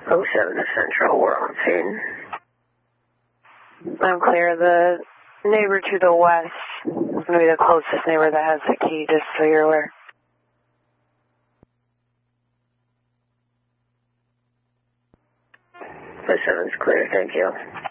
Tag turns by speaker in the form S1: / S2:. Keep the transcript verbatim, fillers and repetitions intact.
S1: oh seven to Central, we're on scene.
S2: I'm clear. The neighbor to the west is going to be the closest neighbor that has the key, just so you're aware.
S1: oh seven's clear, thank you.